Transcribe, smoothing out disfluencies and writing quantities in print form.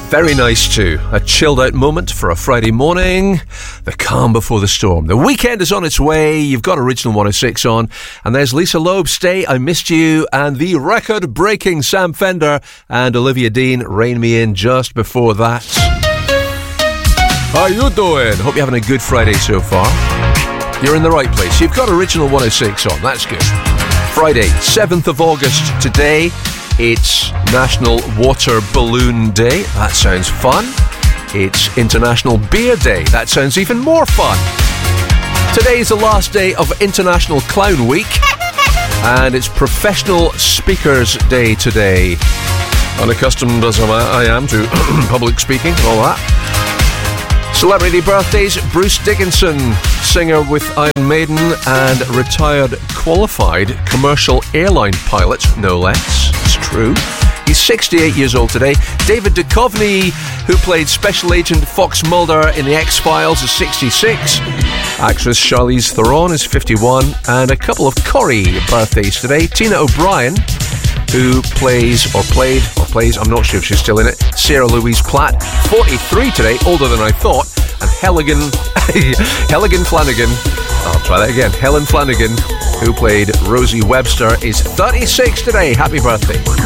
Very nice too. A chilled out moment for a Friday morning. The calm before the storm. The weekend is on its way. You've got Original 106 on. And there's Lisa Loeb, Stay, I Missed You. And the record-breaking Sam Fender and Olivia Dean, Rein Me In, just before that. How you doing? Hope you're having a good Friday so far. You're in the right place. You've got Original 106 on. That's good. Friday, 7th of August today. It's National Water Balloon Day. That sounds fun. It's International Beer Day. That sounds even more fun. Today's the last day of International Clown Week. And it's Professional Speakers Day today. Unaccustomed as I am to public speaking and all that. Celebrity birthdays: Bruce Dickinson, singer with Iron Maiden and retired qualified commercial airline pilot, no less. It's true. He's 68 years old today. David Duchovny, who played Special Agent Fox Mulder in The X-Files, is 66. Actress Charlize Theron is 51. And a couple of Corrie birthdays today. Tina O'Brien, who played, I'm not sure if she's still in it, Sarah Louise Platt, 43 today, older than I thought. And Helen Flanagan, I'll try that again, Helen Flanagan, who played Rosie Webster, is 36 today. Happy birthday.